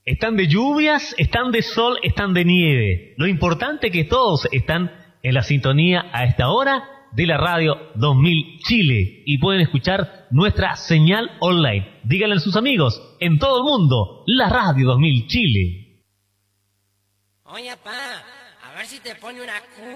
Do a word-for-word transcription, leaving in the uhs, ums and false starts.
Están de lluvias, están de sol, están de nieve. Lo importante es que todos están en la sintonía a esta hora de la Radio dos mil Chile y pueden escuchar nuestra señal online. Díganle a sus amigos en todo el mundo, la Radio dos mil Chile. Oye, pa, a ver si te pone una cu...